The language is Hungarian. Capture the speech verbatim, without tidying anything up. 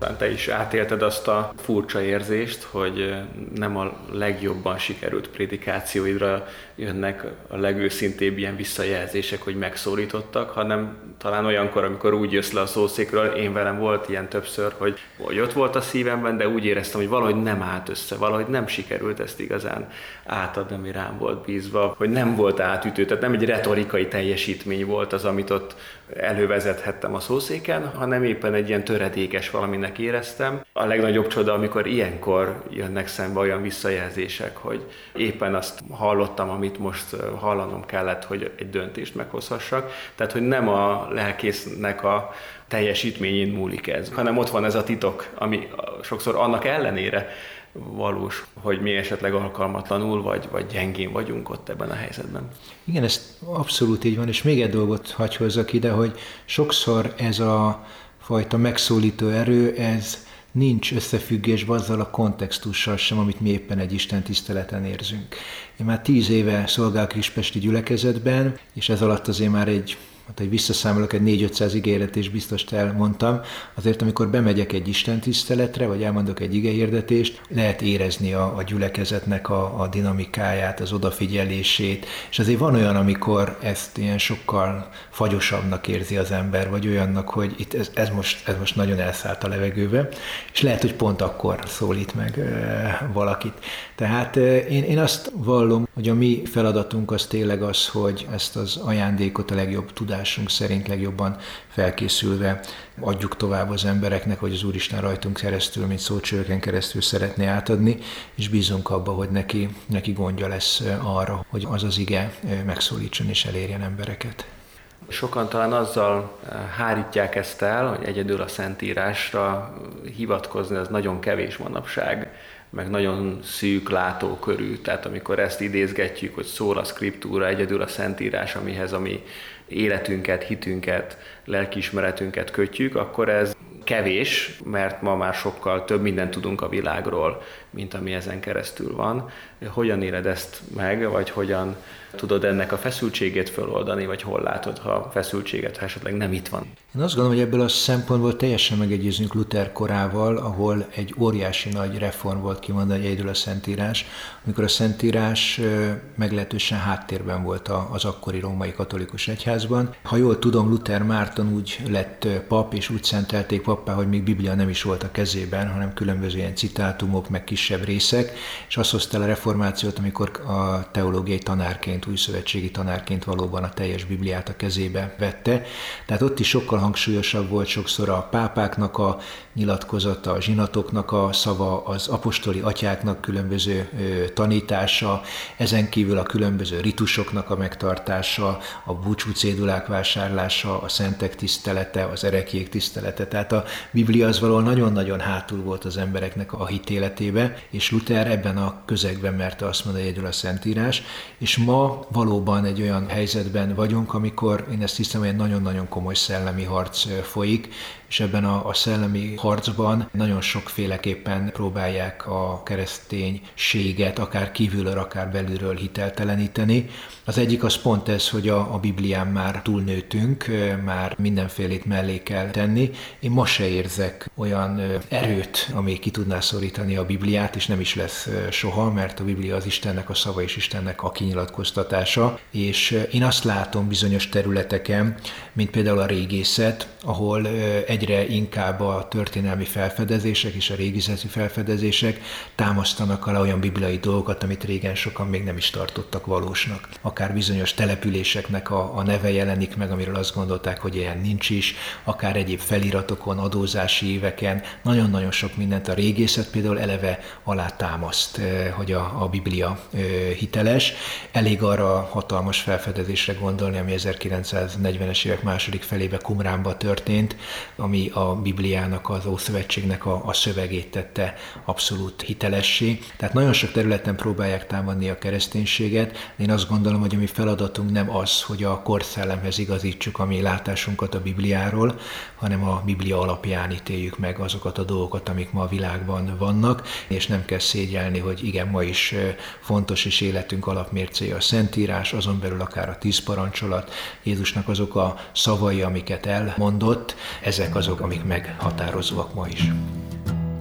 Te is átélted azt a furcsa érzést, hogy nem a legjobban sikerült prédikációidra jönnek a legőszintébb ilyen visszajelzések, hogy megszólítottak, hanem talán olyankor, amikor úgy jössz le a szószékről, én velem volt ilyen többször, hogy, hogy ott volt a szívemben, de úgy éreztem, hogy valahogy nem állt össze, valahogy nem sikerült ezt igazán átadni, ami rám volt bízva, hogy nem volt átütő, tehát nem egy retorikai teljesítmény volt az, amit ott elővezethettem a szószéken, hanem éppen egy ilyen töredékes valaminek éreztem. A legnagyobb csoda, amikor ilyenkor jönnek szembe olyan visszajelzések, hogy éppen azt hallottam, amit most hallanom kellett, hogy egy döntést meghozhassak. Tehát, hogy nem a lelkésznek a teljesítményén múlik ez, hanem ott van ez a titok, ami sokszor annak ellenére valós, hogy mi esetleg alkalmatlanul vagy, vagy gyengén vagyunk ott ebben a helyzetben. Igen, ez abszolút így van, és még egy dolgot hagy hozzak ide, hogy sokszor ez a fajta megszólító erő, ez nincs összefüggésben azzal a kontextussal sem, amit mi éppen egy Isten tiszteleten érzünk. Én már tíz éve szolgálok Kispesti gyülekezetben, és ez alatt azért már egy hát, hogy visszaszámolok, egy négy-ötszáz igéret is biztos elmondtam. Azért, amikor bemegyek egy istentiszteletre, vagy elmondok egy igehirdetést, lehet érezni a, a gyülekezetnek a, a dinamikáját, az odafigyelését, és azért van olyan, amikor ezt ilyen sokkal fagyosabbnak érzi az ember, vagy olyannak, hogy itt ez, ez, most, ez most nagyon elszállt a levegőbe, és lehet, hogy pont akkor szólít meg e, valakit. Tehát e, én, én azt vallom, hogy a mi feladatunk az tényleg az, hogy ezt az ajándékot a legjobb tudásunk szerint legjobban felkészülve adjuk tovább az embereknek, hogy az Úristen rajtunk keresztül, mint szócsöveken keresztül szeretné átadni, és bízunk abba, hogy neki, neki gondja lesz arra, hogy az az ige megszólítson és elérjen embereket. Sokan talán azzal hárítják ezt el, hogy egyedül a Szentírásra hivatkozni, az nagyon kevés manapság, meg nagyon szűk látókörű. Tehát amikor ezt idézgetjük, hogy szól a szkriptúra, egyedül a Szentírás, amihez a mi életünket, hitünket, lelkiismeretünket kötjük, akkor ez kevés, mert ma már sokkal több mindent tudunk a világról, mint ami ezen keresztül van. Hogyan éled ezt meg, vagy hogyan tudod ennek a feszültségét feloldani, vagy hol látod, ha a feszültséget, ha esetleg nem itt van? Én azt gondolom, hogy ebből a szempontból teljesen megegyezünk Luther korával, ahol egy óriási nagy reform volt kimondani, egyedül a Szentírás, amikor a Szentírás meglehetősen háttérben volt az akkori római katolikus egyházban. Ha jól tudom, Luther Márton úgy lett pap, és úgy szentelték pappá, hogy még Biblia nem is volt a kezében, hanem különböző ilyen citátumok, meg kisebb részek, és azt hozta el a reformációt, amikor a teológiai tanárként, újszövetségi tanárként valóban a teljes Bibliát a kezébe vette. Tehát ott is sokkal hangsúlyosabb volt sokszor a pápáknak a nyilatkozata, a zsinatoknak a szava, az apostoli atyáknak különböző tanítása, ezen kívül a különböző ritusoknak a megtartása, a búcsú cédulák vásárlása, a szentek tisztelete, az ereklyék tisztelete. Tehát a Biblia az valahol nagyon-nagyon hátul volt az embereknek a hitéletébe, és Luther ebben a közegben merte azt mondani, egyedül a Szentírás, és ma valóban egy olyan helyzetben vagyunk, amikor én ezt hiszem, hogy egy nagyon-nagyon komoly szellemi harc folyik, és ebben a, a szellemi harcban nagyon sokféleképpen próbálják a kereszténységet akár kívülről, akár belülről hitelteleníteni. Az egyik az pont ez, hogy a, a Biblián már túlnőttünk, már mindenfélét mellé kell tenni. Én ma se érzek olyan erőt, ami ki tudná szorítani a Bibliát, és nem is lesz soha, mert a Biblia az Istennek a szava és Istennek a kinyilatkoztatása. És én azt látom bizonyos területeken, mint például a régészet, ahol egyre inkább a történelmi felfedezések és a régészeti felfedezések támasztanak alá olyan bibliai dolgokat, amit régen sokan még nem is tartottak valósnak. Akár bizonyos településeknek a, a neve jelenik meg, amiről azt gondolták, hogy ilyen nincs is, akár egyéb feliratokon, adózási éveken, nagyon-nagyon sok mindent a régészet például eleve alá támaszt, hogy a, a Biblia hiteles. Elég arra a hatalmas felfedezésre gondolni, ami ezerkilencszáznegyvenes évek második felébe Qumránba történt, ami a Bibliának, az Ószövetségnek a, a szövegét tette abszolút hitelessé. Tehát nagyon sok területen próbálják támadni a kereszténységet. Én azt gondolom, hogy a mi feladatunk nem az, hogy a korszellemhez igazítsuk a mi látásunkat a Bibliáról, hanem a Biblia alapján ítéljük meg azokat a dolgokat, amik ma a világban vannak, és nem kell szégyelni, hogy igen, ma is fontos és életünk alapmércéje a Szentírás, azon belül akár a tíz parancsolat, Jézusnak azok a szavai, amiket elmondott, ezek azok, amik meghatározóak ma is.